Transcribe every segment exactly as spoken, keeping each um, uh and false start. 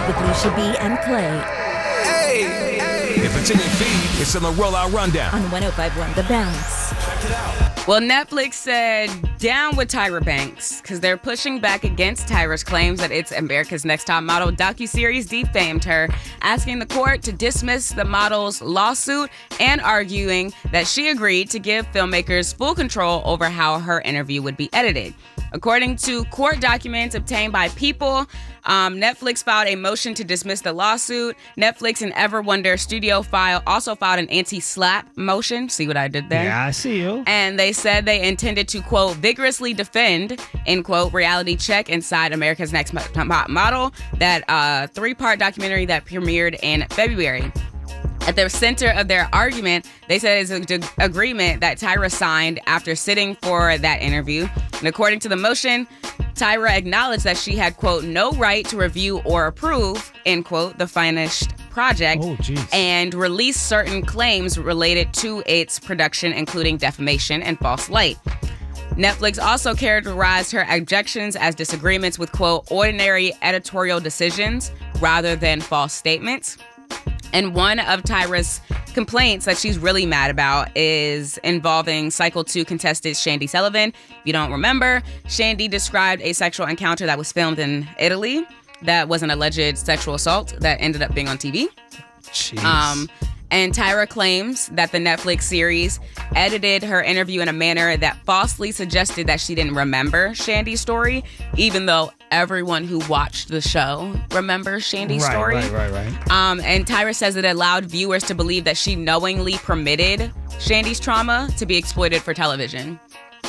with Lucia B. and Clay. Hey, hey! If it's in your feed, it's in the Rollout Rundown. On one oh five point one The Bounce. Check it out. Well, Netflix said down with Tyra Banks because they're pushing back against Tyra's claims that it's America's Next Top Model docuseries defamed her, asking the court to dismiss the model's lawsuit and arguing that she agreed to give filmmakers full control over how her interview would be edited. According to court documents obtained by People, um, Netflix filed a motion to dismiss the lawsuit. Netflix and Everwonder Studio file also filed an anti-slap motion. See what I did there? Yeah, I see you. And they said they intended to, quote, vigorously defend, end quote, Reality Check Inside America's Next Model, that uh, three-part documentary that premiered in February. At the center of their argument, they said it's an d- agreement that Tyra signed after sitting for that interview. And according to the motion, Tyra acknowledged that she had, quote, no right to review or approve, end quote, the finished project, oh, and release certain claims related to its production, including defamation and false light. Netflix also characterized her objections as disagreements with, quote, ordinary editorial decisions rather than false statements. And one of Tyra's complaints that she's really mad about is involving Cycle two contestant Shandy Sullivan. If you don't remember, Shandy described a sexual encounter that was filmed in Italy that was an alleged sexual assault that ended up being on T V. Jeez. Um, and Tyra claims that the Netflix series edited her interview in a manner that falsely suggested that she didn't remember Shandy's story, even though everyone who watched the show remembers Shandy's right, story. Right, right, right, Um, and Tyra says it allowed viewers to believe that she knowingly permitted Shandy's trauma to be exploited for television.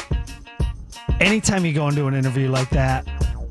Anytime you go into an interview like that,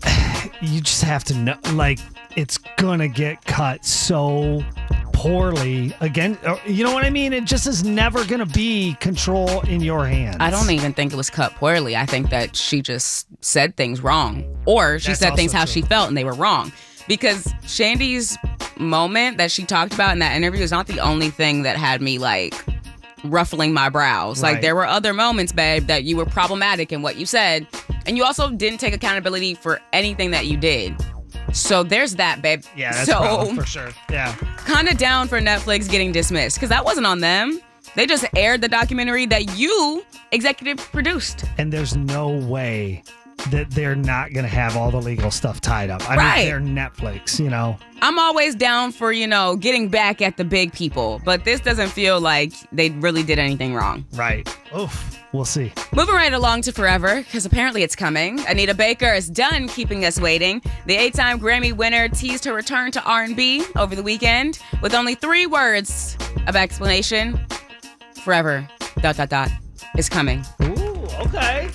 you just have to know, like, it's gonna get cut so poorly again. You know what I mean? It just is never gonna be control in your hands. I don't even think it was cut poorly. I think that she just said things wrong, or she That's said things also how true. she felt and they were wrong. Because Shandy's moment that she talked about in that interview is not the only thing that had me like ruffling my brows. Right. Like there were other moments, babe, that you were problematic in what you said, and you also didn't take accountability for anything that you did. So there's that, babe. Yeah, that's so a problem for sure. Yeah. kind of down for Netflix getting dismissed because that wasn't on them. They just aired the documentary that you executive produced. And there's no way that they're not going to have all the legal stuff tied up. I Right. mean, they're Netflix, you know. I'm always down for, you know, getting back at the big people, but this doesn't feel like they really did anything wrong. Right. Oof. We'll see. Moving right along to Forever, because apparently it's coming. Anita Baker is done keeping us waiting. The eight-time Grammy winner teased her return to R and B over the weekend with only three words of explanation. Forever, dot, dot, dot, is coming. Ooh, okay.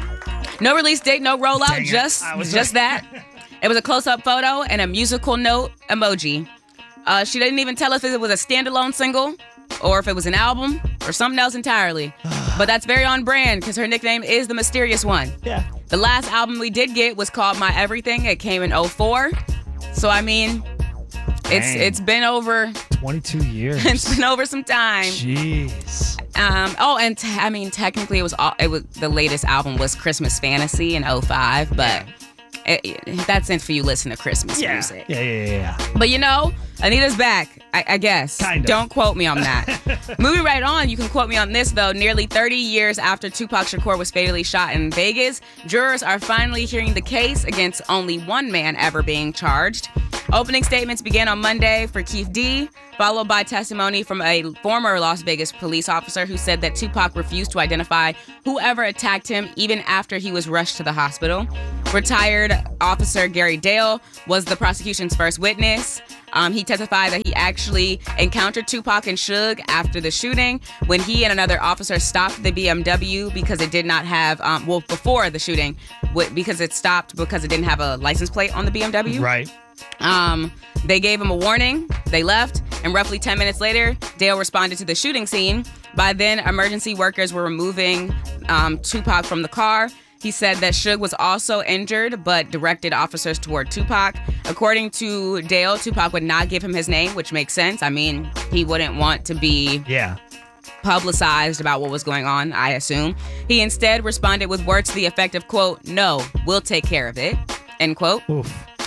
No release date, no rollout, Dang it. just I was just that. It was a close-up photo and a musical note emoji. Uh, she didn't even tell us if it was a standalone single or if it was an album or something else entirely. But that's very on brand because her nickname is the Mysterious One. Yeah. The last album we did get was called My Everything. It came in oh four. So, I mean, it's Dang. it's been over twenty-two years. it's been over some time. Jeez. Um, oh, and t- I mean, technically, it was all, it was the latest album was Christmas Fantasy in oh five, but it, it, that's it for you listening to Christmas Yeah. music. Yeah, yeah, yeah, yeah. But you know, Anita's back, I, I guess. Kind of. Don't quote me on that. Moving right on, you can quote me on this, though. Nearly thirty years after Tupac Shakur was fatally shot in Vegas, jurors are finally hearing the case against only one man ever being charged. Opening statements began on Monday for Keith D., followed by testimony from a former Las Vegas police officer who said that Tupac refused to identify whoever attacked him even after he was rushed to the hospital. Retired Officer Gary Dale was the prosecution's first witness. Um, he testified that he actually encountered Tupac and Suge after the shooting when he and another officer stopped the B M W because it did not have, um, well, before the shooting, because it stopped because it didn't have a license plate on the B M W. Right. Um, they gave him a warning, they left, and roughly ten minutes later, Dale responded to the shooting scene. By then, emergency workers were removing um, Tupac from the car. He said that Suge was also injured, but directed officers toward Tupac. According to Dale, Tupac would not give him his name, which makes sense. I mean, he wouldn't want to be Yeah. publicized about what was going on, I assume. He instead responded with words to the effect of, quote, "No, we'll take care of it," end quote. Oof.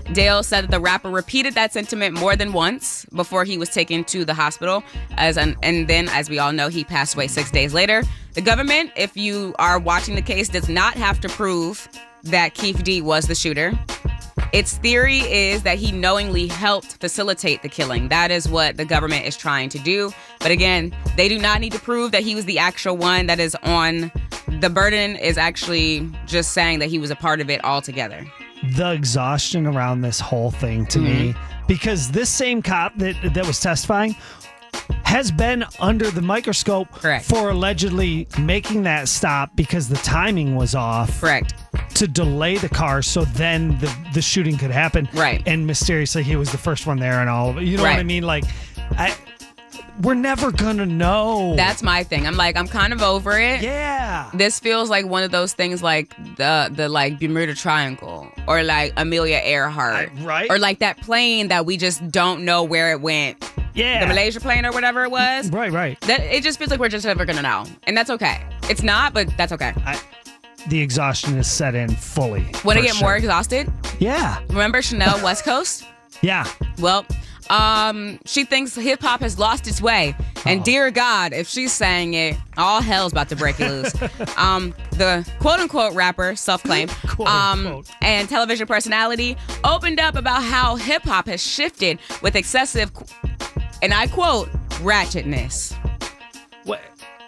Dale said that the rapper repeated that sentiment more than once before he was taken to the hospital. As an, and then, as we all know, he passed away six days later. The government, if you are watching the case, does not have to prove that Keefe D was the shooter. Its theory is that he knowingly helped facilitate the killing. That is what the government is trying to do. But again, they do not need to prove that he was the actual one. That is on the burden is actually just saying that he was a part of it altogether. The exhaustion around this whole thing to mm-hmm. me, because this same cop that that was testifying has been under the microscope Correct. for allegedly making that stop because the timing was off. Correct. To delay the car so then the, the shooting could happen. Right. And mysteriously he was the first one there and all of it. You know right. what I mean? Like, I, we're never going to know. That's my thing. I'm like, I'm kind of over it. Yeah. This feels like one of those things like the, the like Bermuda Triangle or like Amelia Earhart. I, right. Or like that plane that we just don't know where it went. Yeah. The Malaysia plane or whatever it was. Right, right. That it just feels like we're just never going to know. And that's okay. It's not, but that's okay. I, the exhaustion is set in fully. Want to get sure. more exhausted? Yeah. Remember Chanel West Coast? Yeah. Well, um, she thinks hip hop has lost its way. And oh. dear God, if she's saying it, all hell's about to break loose. um, the quote unquote rapper, self-claimed, um, and television personality opened up about how hip hop has shifted with excessive, and I quote, ratchetness. What?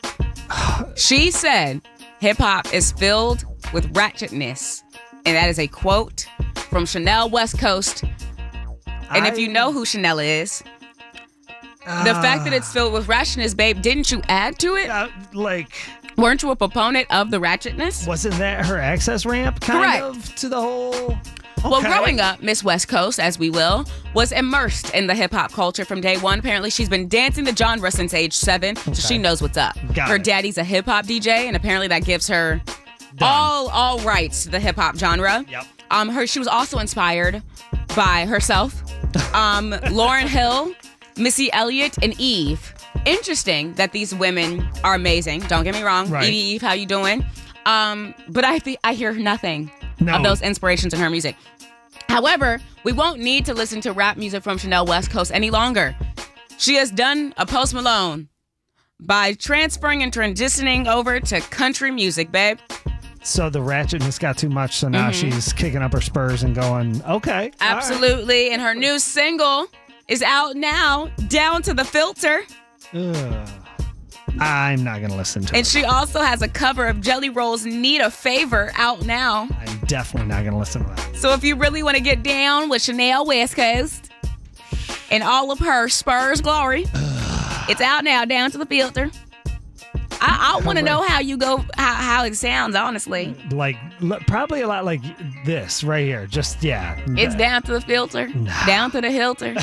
She said, hip hop is filled with ratchetness. And that is a quote from Chanel West Coast. And I, if you know who Chanel is, uh, the fact that it's filled with ratchetness, babe, didn't you add to it? Uh, like, weren't you a proponent of the ratchetness? Wasn't that her access ramp kind Correct. of to the whole? Okay. Well, growing up, Miss West Coast, as we will, was immersed in the hip-hop culture from day one. Apparently, she's been dancing the genre since age seven, okay. so she knows what's up. Got her it. daddy's a hip-hop D J, and apparently that gives her Done. all all rights to the hip-hop genre. Yep. Um, her she was also inspired by herself, um, Lauryn Hill, Missy Elliott, and Eve. Interesting that these women are amazing. Don't get me wrong. Right. Evie Eve, how you doing? Um, but I th- I hear nothing No. of those inspirations in her music. However, we won't need to listen to rap music from Chanel West Coast any longer. She has done a Post Malone by transferring and transitioning over to country music, babe. So the ratchetness got too much, so now Mm-hmm. she's kicking up her spurs and going, okay. Absolutely. And her new single is out now, Down to the Filter. Ugh. I'm not going to listen to And it. she also has a cover of Jelly Roll's Need a Favor out now. I'm definitely not going to listen to that. So if you really want to get down with Chanel West Coast and all of her Spurs glory, it's out now, Down to the Filter. I, I want to know how you go, how, how it sounds, honestly. Like, l- probably a lot like this right here. Just, yeah. It's down to the filter, down to the hilter.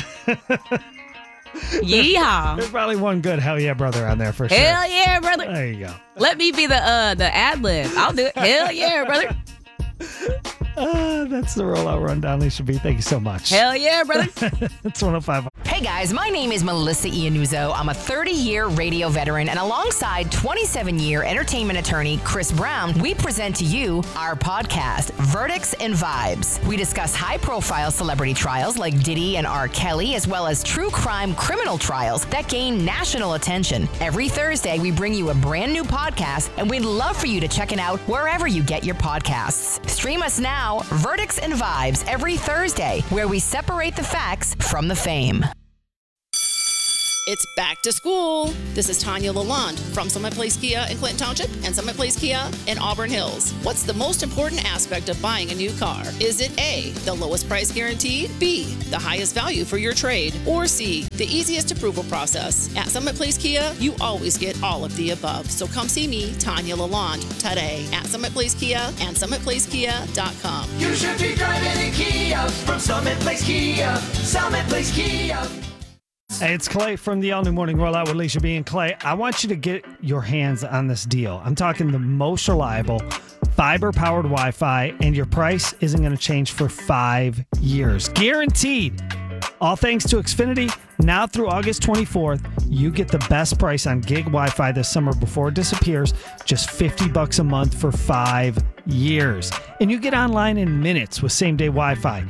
Yeehaw. There's probably one good hell yeah brother on there for sure. Hell yeah, brother. There you go. Let me be the uh the ad lib. I'll do it. Hell yeah, brother. Uh, that's the rollout rundown, Alicia B. Thank you so much. Hell yeah, brother. It's one oh five. Hey guys, my name is Melissa Iannuzzo. I'm a thirty-year radio veteran, and alongside twenty-seven-year entertainment attorney Chris Brown, we present to you our podcast, Verdicts and Vibes. We discuss high-profile celebrity trials like Diddy and R. Kelly, as well as true crime criminal trials that gain national attention. Every Thursday, we bring you a brand new podcast, and we'd love for you to check it out wherever you get your podcasts. Stream us now, Verdicts and Vibes, every Thursday, where we separate the facts from the fame. It's back to school. This is Tanya Lalonde from Summit Place Kia in Clinton Township and Summit Place Kia in Auburn Hills. What's the most important aspect of buying a new car? Is it A, the lowest price guaranteed, B, the highest value for your trade, or C, the easiest approval process? At Summit Place Kia, you always get all of the above. So come see me, Tanya Lalonde, today at Summit Place Kia and summit place kia dot com. You should be driving a Kia from Summit Place Kia. Summit Place Kia. Hey, it's Clay from the All New Morning Rollout with Alicia B and Clay. I want you to get your hands on this deal. I'm talking the most reliable fiber-powered Wi-Fi, and your price isn't going to change for five years. Guaranteed. All thanks to Xfinity. Now through August twenty-fourth, you get the best price on gig Wi-Fi this summer before it disappears. Just fifty bucks a month for five years. And you get online in minutes with same-day Wi-Fi.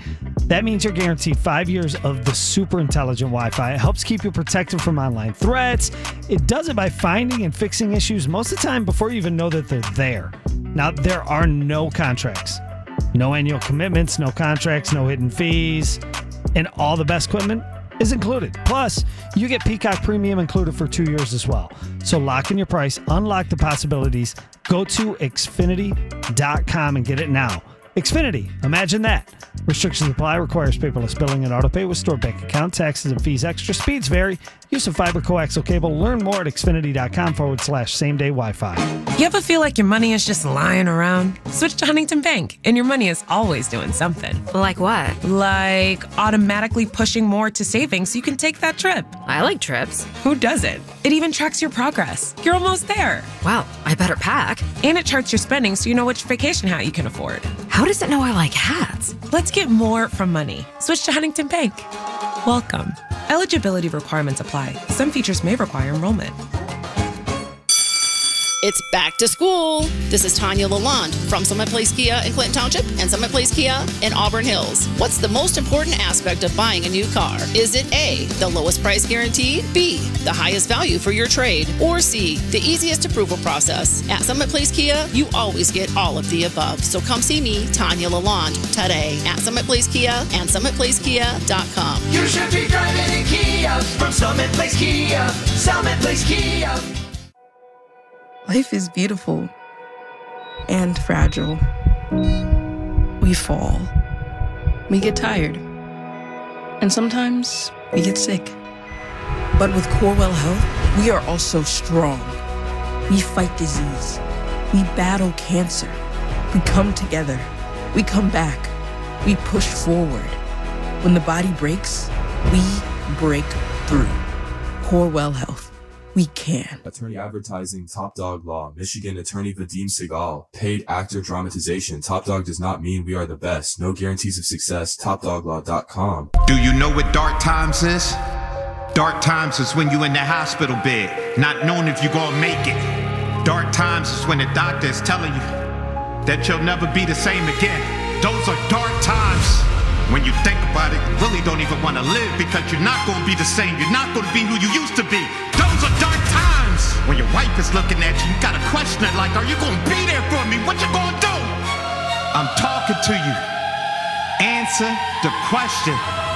That means you're guaranteed five years of the super intelligent Wi-Fi. It helps keep you protected from online threats. It does it by finding and fixing issues most of the time before you even know that they're there. Now, there are no contracts, no annual commitments, no contracts, no hidden fees, and all the best equipment is included. Plus, you get Peacock Premium included for two years as well. So lock in your price, unlock the possibilities. Go to Xfinity dot com and get it now. Xfinity, imagine that. Restrictions apply, requires paperless billing and autopay with stored bank account, taxes and fees extra. Speeds vary. Use of fiber coaxial cable. Learn more at Xfinity.com forward slash same day Wi-Fi. You ever feel like your money is just lying around? Switch to Huntington Bank, and your money is always doing something. Like what? Like automatically pushing more to savings so you can take that trip. I like trips. Who doesn't? It even tracks your progress. You're almost there. Wow, I better pack. And it charts your spending so you know which vacation hat you can afford. How does it know I like hats? Let's get more from money. Switch to Huntington Bank. Welcome. Eligibility requirements apply. Some features may require enrollment. It's back to school. This is Tanya Lalonde from Summit Place Kia in Clinton Township and Summit Place Kia in Auburn Hills. What's the most important aspect of buying a new car? Is it A, the lowest price guarantee, B, the highest value for your trade, or C, the easiest approval process? At Summit Place Kia, you always get all of the above. So come see me, Tanya Lalonde, today at Summit Place Kia and summit place kia dot com. You should be driving in Kia from Summit Place Kia. Summit Place Kia. Life is beautiful and fragile. We fall. We get tired. And sometimes we get sick. But with Corewell Health, we are also strong. We fight disease. We battle cancer. We come together. We come back. We push forward. When the body breaks, we break through. Corewell Health. We can. Attorney Advertising, Top Dog Law, Michigan Attorney Vadim Segal, Paid Actor Dramatization. Top Dog does not mean we are the best. No guarantees of success. top dog law dot com. Do you know what dark times is? Dark times is when you in the hospital bed, not knowing if you're gonna make it. Dark times is when the doctor is telling you that you'll never be the same again. Those are dark times. When you think about it, you really don't even want to live because you're not going to be the same. You're not going to be who you used to be. Those are dark times. When your wife is looking at you, you got to question it like, are you going to be there for me? What you going to do? I'm talking to you. Answer the question.